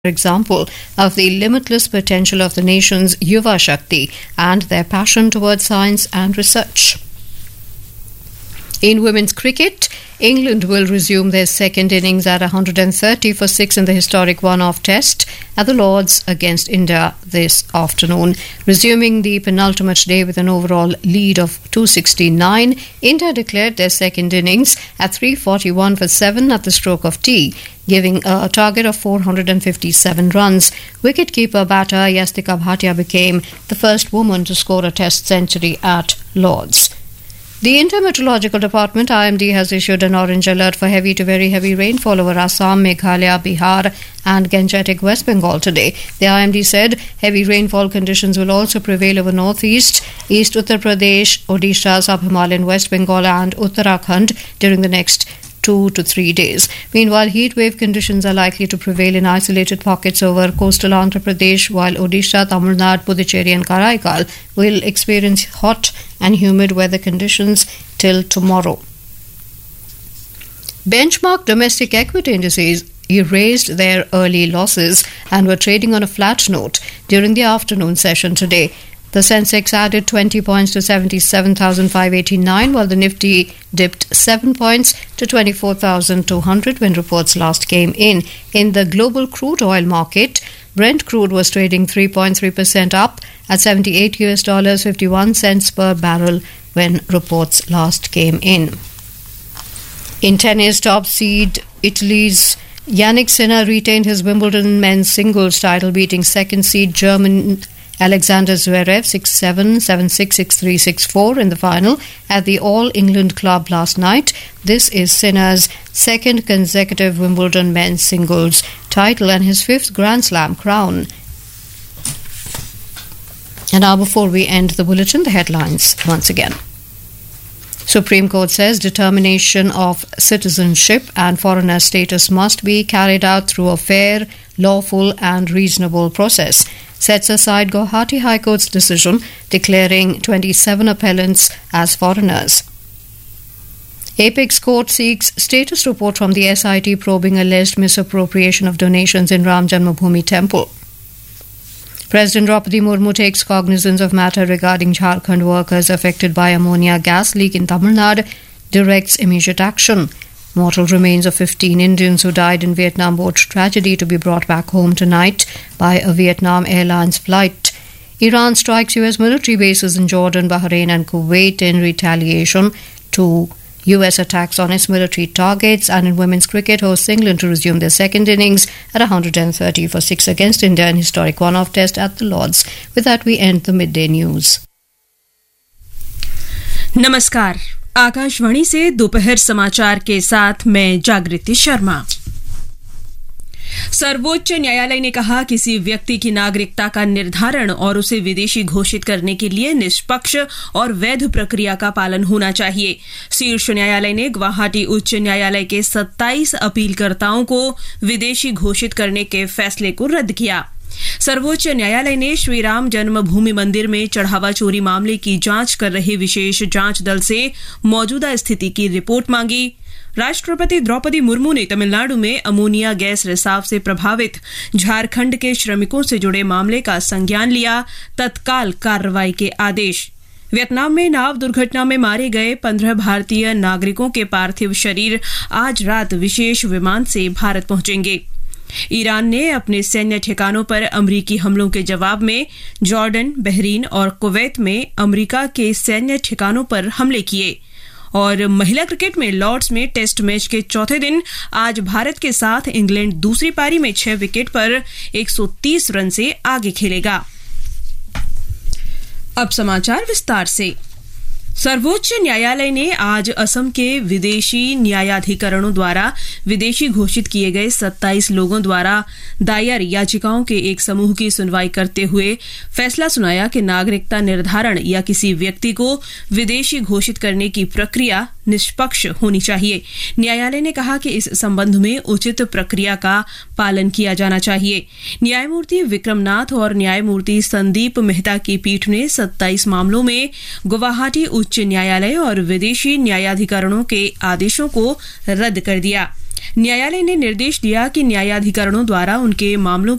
example of the limitless potential of the nation's Yuva Shakti and their passion towards science and research. In women's cricket, England will resume their second innings at 130 for 6 in the historic one-off test at the Lords against India this afternoon. Resuming the penultimate day with an overall lead of 269, India declared their second innings at 341 for 7 at the stroke of tea, giving a target of 457 runs. Wicketkeeper batter Yastika Bhatia became the first woman to score a test century at Lords. The Intermeteorological Department IMD has issued an orange alert for heavy to very heavy rainfall over Assam, Meghalaya, Bihar and Gangetic West Bengal today. The IMD said heavy rainfall conditions will also prevail over northeast, East Uttar Pradesh, Odisha, Sub-Himalayan West Bengal and Uttarakhand during the next 2 to 3 days. Meanwhile, heat wave conditions are likely to prevail in isolated pockets over coastal Andhra Pradesh, while Odisha, Tamil Nadu, Puducherry and Karaikal will experience hot and humid weather conditions till tomorrow. Benchmark domestic equity indices erased their early losses and were trading on a flat note during the afternoon session today. The Sensex added 20 points to 77,589, while the Nifty dipped 7 points to 24,200 when reports last came in. In the global crude oil market, Brent crude was trading 3.3% up at $78.51 per barrel when reports last came in. In tennis, top seed Italy's Yannick Sinner retained his Wimbledon men's singles title, beating second seed German Alexander Zverev 6-7, 7-6, 6-3, 6-4 in the final at the All England Club last night. This is Sinner's second consecutive Wimbledon men's singles title and his fifth Grand Slam crown. And now, before we end the bulletin, the headlines once again. Supreme Court says determination of citizenship and foreigner status must be carried out through a fair, lawful and reasonable process. Sets aside Guwahati High Court's decision declaring 27 appellants as foreigners. Apex Court seeks status report from the SIT probing alleged misappropriation of donations in Ram Janmabhoomi Temple. President Draupadi Murmu takes cognizance of matter regarding Jharkhand workers affected by ammonia gas leak in Tamil Nadu, directs immediate action. Mortal remains of 15 Indians who died in Vietnam boat tragedy to be brought back home tonight by a Vietnam Airlines flight. Iran strikes US military bases in Jordan, Bahrain and Kuwait in retaliation to US attacks on its military targets. And in women's cricket, hosts England to resume their second innings at 130 for 6 against India in historic one-off test at the Lords. With that, we end the midday news. नमस्कार, आकाशवाणी से दोपहर समाचार के साथ मैं जागृति शर्मा। सर्वोच्च न्यायालय ने कहा किसी व्यक्ति की नागरिकता का निर्धारण और उसे विदेशी घोषित करने के लिए निष्पक्ष और वैध प्रक्रिया का पालन होना चाहिए। शीर्ष न्यायालय ने गुवाहाटी उच्च न्यायालय के 27 अपीलकर्ताओं को विदेशी घोषित करने के फैसले को रद्द किया। सर्वोच्च न्यायालय ने श्रीराम जन्मभूमि मंदिर में चढ़ावा चोरी मामले की जांच कर रहे विशेष जांच दल से मौजूदा स्थिति की रिपोर्ट मांगी। राष्ट्रपति द्रौपदी मुर्मू ने तमिलनाडु में अमोनिया गैस रिसाव से प्रभावित झारखंड के श्रमिकों से जुड़े मामले का संज्ञान लिया, तत्काल कार्रवाई के आदेश। वियतनाम में नाव दुर्घटना में मारे गए 15 भारतीय नागरिकों के पार्थिव शरीर आज रात विशेष विमान से भारत पहुंचेंगे। ईरान ने अपने सैन्य ठिकानों पर अमरीकी हमलों के जवाब में जॉर्डन, बहरीन और कुवैत में अमरीका के सैन्य ठिकानों पर हमले किए। और महिला क्रिकेट में लॉर्ड्स में टेस्ट मैच के चौथे दिन आज भारत के साथ इंग्लैंड दूसरी पारी में 6 विकेट पर 130 रन से आगे खेलेगा। अब समाचार विस्तार से। सर्वोच्च न्यायालय ने आज असम के विदेशी न्यायाधिकरणों द्वारा विदेशी घोषित किए गए 27 लोगों द्वारा दायर याचिकाओं के एक समूह की सुनवाई करते हुए फैसला सुनाया कि नागरिकता निर्धारण या किसी व्यक्ति को विदेशी घोषित करने की प्रक्रिया निष्पक्ष होनी चाहिए। न्यायालय ने कहा कि इस संबंध में उचित प्रक्रिया का पालन किया जाना चाहिए। न्यायमूर्ति विक्रमनाथ और न्यायमूर्ति संदीप मेहता की पीठ ने 27 मामलों में गुवाहाटी उच्च न्यायालय और विदेशी न्यायाधिकरणों के आदेशों को रद्द कर दिया। न्यायालय ने निर्देश दिया कि न्यायाधिकरणों द्वारा उनके मामलों